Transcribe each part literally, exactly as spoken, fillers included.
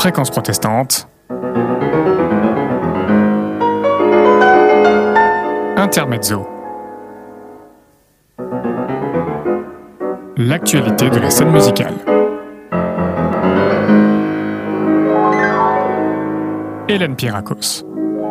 Fréquence protestante. Intermezzo. L'actualité de la scène musicale. Hélène Pierrakos.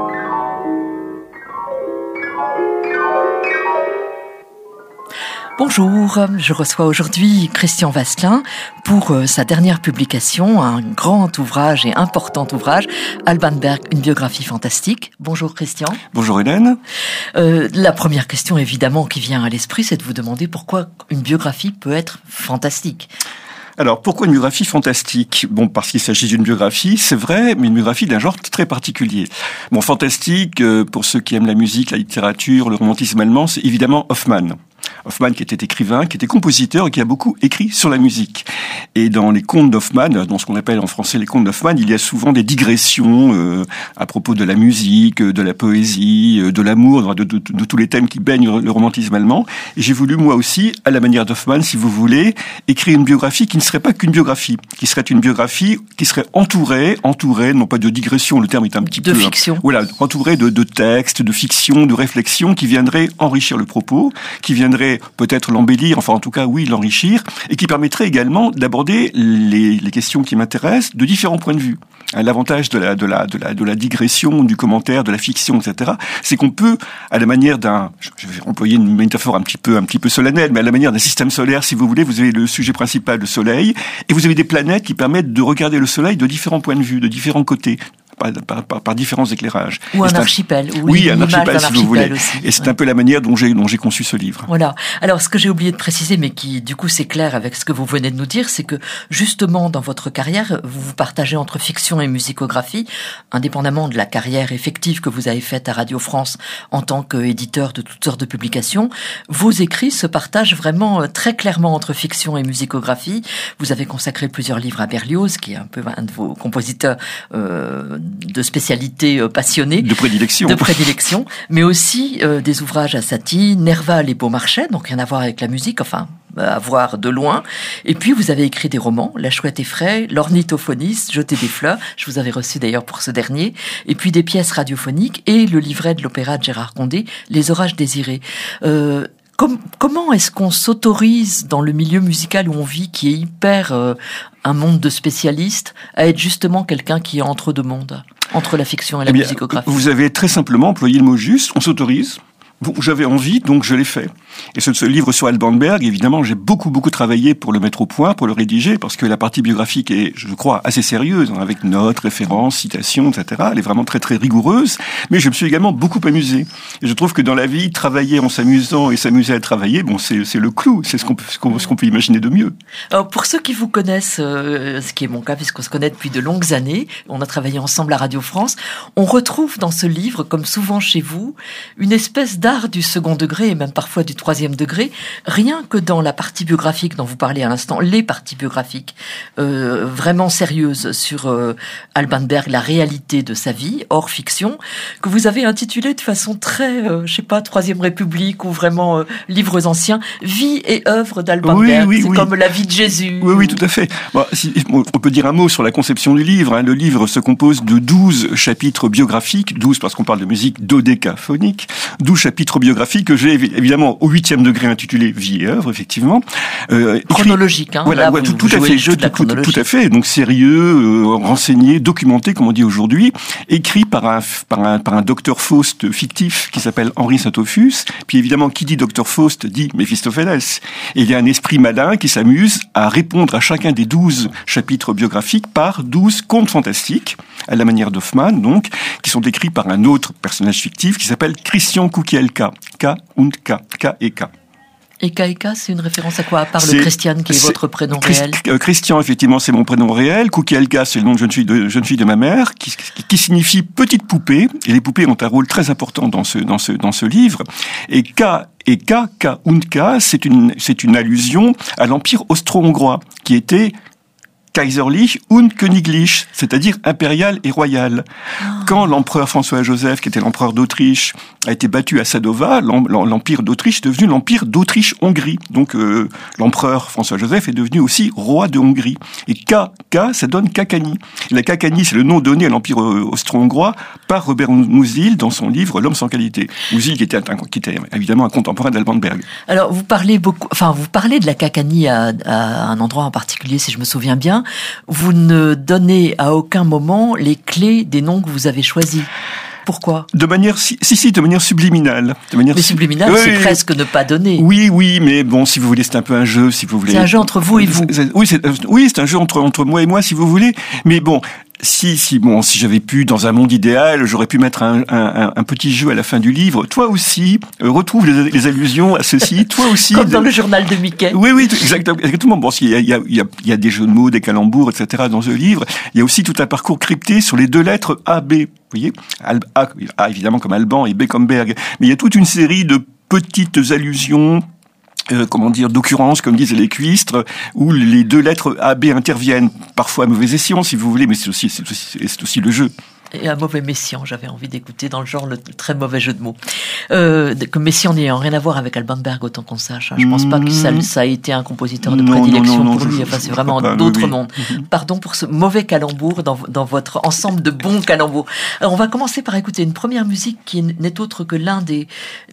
Bonjour, je reçois aujourd'hui Christian Vasselin pour euh, sa dernière publication, un grand ouvrage et important ouvrage, Alban Berg, une biographie fantastique. Bonjour Christian. Bonjour Hélène. Euh, la première question évidemment qui vient à l'esprit, c'est de vous demander pourquoi une biographie peut être fantastique. Alors, pourquoi une biographie fantastique ? Bon, parce qu'il s'agit d'une biographie, c'est vrai, mais une biographie d'un genre très particulier. Bon, fantastique, euh, pour ceux qui aiment la musique, la littérature, le romantisme allemand, c'est évidemment Hoffmann. Hoffmann qui était écrivain, qui était compositeur et qui a beaucoup écrit sur la musique. Et dans les contes d'Hoffmann, dans ce qu'on appelle en français les contes d'Hoffmann, il y a souvent des digressions euh, à propos de la musique, de la poésie, de l'amour, de, de, de, de tous les thèmes qui baignent le romantisme allemand. Et j'ai voulu, moi aussi, à la manière d'Hoffmann, si vous voulez, écrire une biographie qui ne serait pas qu'une biographie, qui serait une biographie qui serait entourée, entourée, non pas de digression, le terme est un petit de peu... De fiction. Hein, voilà, entourée de, de textes, de fiction, de réflexions qui viendraient enrichir le propos, qui viendraient peut-être l'embellir, enfin en tout cas oui, l'enrichir, et qui permettrait également d'aborder les, les questions qui m'intéressent de différents points de vue. L'avantage de la, de la, de la, de la digression, du commentaire, de la fiction, et cetera, c'est qu'on peut, à la manière d'un, je vais employer une métaphore un petit peu, un petit peu solennelle, mais à la manière d'un système solaire, si vous voulez, vous avez le sujet principal, le Soleil, et vous avez des planètes qui permettent de regarder le Soleil de différents points de vue, de différents côtés. Par, par, par, par différents éclairages. Ou un archipel. Un... Oui, un archipel, si vous voulez. Aussi. Et c'est ouais. un peu la manière dont j'ai, dont j'ai conçu ce livre. Voilà. Alors, ce que j'ai oublié de préciser, mais qui, du coup, c'est clair avec ce que vous venez de nous dire, c'est que, justement, dans votre carrière, vous vous partagez entre fiction et musicographie, indépendamment de la carrière effective que vous avez faite à Radio France en tant qu'éditeur de toutes sortes de publications. Vos écrits se partagent vraiment très clairement entre fiction et musicographie. Vous avez consacré plusieurs livres à Berlioz, qui est un peu un de vos compositeurs euh, de spécialité passionnée, de prédilection, de prédilection, mais aussi euh, des ouvrages à Satie, Nerval et Beaumarchais, donc rien à voir avec la musique, enfin à voir de loin. Et puis vous avez écrit des romans, La Chouette effraie, L'Ornithophoniste, Jeter des fleurs, je vous avais reçu d'ailleurs pour ce dernier, et puis des pièces radiophoniques et le livret de l'opéra de Gérard Condé, Les Orages désirés. Euh, Com- comment est-ce qu'on s'autorise dans le milieu musical où on vit, qui est hyper euh, un monde de spécialistes, à être justement quelqu'un qui est entre deux mondes, entre la fiction et la eh bien, musicographie ? Vous avez très simplement employé le mot juste, on s'autorise. Bon, j'avais envie, donc je l'ai fait. Et ce, ce livre sur Alban Berg, évidemment, j'ai beaucoup, beaucoup travaillé pour le mettre au point, pour le rédiger, parce que la partie biographique est, je crois, assez sérieuse, hein, avec notes, références, citations, et cetera. Elle est vraiment très, très rigoureuse. Mais je me suis également beaucoup amusé. Et je trouve que dans la vie, travailler en s'amusant et s'amuser à travailler, bon, c'est, c'est le clou. C'est ce qu'on, ce, qu'on, ce qu'on peut imaginer de mieux. Alors, pour ceux qui vous connaissent, euh, ce qui est mon cas, puisqu'on se connaît depuis de longues années, on a travaillé ensemble à Radio France, on retrouve dans ce livre, comme souvent chez vous, une espèce d'art du second degré et même parfois du troisième degré, rien que dans la partie biographique dont vous parlez à l'instant, les parties biographiques euh, vraiment sérieuses sur euh, Alban Berg, la réalité de sa vie, hors fiction, que vous avez intitulé de façon très, euh, je sais pas, Troisième République ou vraiment euh, livres anciens, Vie et œuvre d'Alban oui, Berg, oui, c'est oui. comme la vie de Jésus. Oui, oui, tout à fait. Bon, si, on peut dire un mot sur la conception du livre. Hein. Le livre se compose de douze chapitres biographiques, douze parce qu'on parle de musique dodécaphonique, douze chapitres biographiques que j'ai évidemment au huitième degré intitulé Vie et œuvre, effectivement. Euh, chronologique, hein. Voilà, Là, ouais, vous, tout, tout vous à fait, jeu de la tout, tout, tout à fait. Donc sérieux, euh, renseigné, documenté, comme on dit aujourd'hui, écrit par un par un par un docteur Faust fictif qui s'appelle Henri Saint-Ophus. Puis évidemment, qui dit docteur Faust dit Méphistophélès. Et il y a un esprit malin qui s'amuse à répondre à chacun des douze chapitres biographiques par douze contes fantastiques, à la manière d'Hoffmann, donc, qui sont écrits par un autre personnage fictif qui s'appelle Christian Kukielka. K und K, K et K. Et K et K, c'est une référence à quoi, à part c'est, le Christian, qui est, est votre prénom Christ, réel? euh, Christian, effectivement, c'est mon prénom réel. Kukielka, c'est le nom de jeune fille de, jeune fille de ma mère, qui, qui, qui signifie petite poupée. Et les poupées ont un rôle très important dans ce, dans ce, dans ce livre. Et K et K, K und K, c'est une, c'est une allusion à l'Empire austro-hongrois, qui était Kaiserlich und Königlich, c'est-à-dire impérial et royal. Oh. Quand l'empereur François-Joseph, qui était l'empereur d'Autriche, a été battu à Sadova, l'empire d'Autriche est devenu l'empire d'Autriche-Hongrie. Donc euh, l'empereur François-Joseph est devenu aussi roi de Hongrie. Et K, K, ça donne Kakani. Et la Kakani, c'est le nom donné à l'empire austro-hongrois par Robert Musil dans son livre L'homme sans qualité. Musil qui était, un, qui était évidemment un contemporain d'Alban Berg. Alors vous parlez beaucoup, enfin vous parlez de la Kakani à, à un endroit en particulier, si je me souviens bien. Vous ne donnez à aucun moment les clés des noms que vous avez choisis. Pourquoi ? De manière, si, si, si, de manière subliminale. De manière mais subliminale, oui, c'est oui, presque ne pas donner. Oui, oui, mais bon, si vous voulez, c'est un peu un jeu, si vous voulez. C'est un jeu entre vous et vous. Oui, c'est, oui, c'est un jeu entre, entre moi et moi, si vous voulez. Mais bon, si, si, bon, si j'avais pu, dans un monde idéal, j'aurais pu mettre un, un, un petit jeu à la fin du livre. Toi aussi, euh, retrouve les, les allusions à ceci. Toi aussi. Comme dans de... le journal de Mickey. Oui, oui, exactement. exactement. Bon, il y a, il y a, il y a, il y a des jeux de mots, des calembours, et cetera dans ce livre. Il y a aussi tout un parcours crypté sur les deux lettres A, B. Vous voyez, A, A évidemment comme Alban et B comme Berg. Mais il y a toute une série de petites allusions, euh, comment dire, d'occurrences, comme disent les cuistres, où les deux lettres A, B interviennent, parfois à mauvais escient, si vous voulez, mais c'est aussi, c'est aussi, c'est aussi le jeu. Et un mauvais messian, j'avais envie d'écouter dans le genre le très mauvais jeu de mots. Euh, que messian n'ayant rien à voir avec Alban Berg, autant qu'on sache. Hein. Je pense pas que ça, ça a été un compositeur de non, prédilection non, non, pour non, lui. je, enfin, c'est je, vraiment je d'autres oui, mondes. Oui. Pardon pour ce mauvais calembour dans, dans votre ensemble de bons calembours. Alors, on va commencer par écouter une première musique qui n'est autre que l'un des,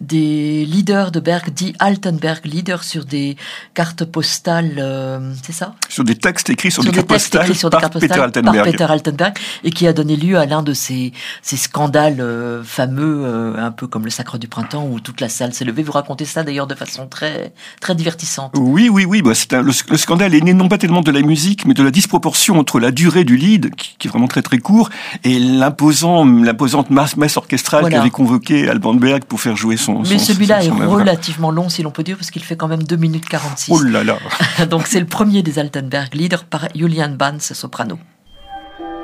des leaders de Berg, dit Altenberg, leader sur des cartes postales, euh, c'est ça ? Sur des textes écrits sur, sur des, des cartes postales sur par, des cartes Peter postales Altenberg. par Peter Altenberg, et qui a donné lieu à l'un de ces ces scandales euh, fameux, euh, un peu comme le Sacre du Printemps, où toute la salle s'est levée. Vous racontez ça d'ailleurs de façon très très divertissante. Oui, oui, oui. Bah, c'est un, le, le scandale est né non pas tellement de la musique, mais de la disproportion entre la durée du lead, qui, qui est vraiment très très court, et l'imposant, l'imposante masse, masse orchestrale voilà. qu'avait convoqué Alban Berg pour faire jouer son. Mais son, celui-là son, son, est son relativement long, si l'on peut dire, parce qu'il fait quand même deux minutes quarante-six. Oh là là. Donc c'est le premier des Altenberg, leader par Julian Banz, soprano.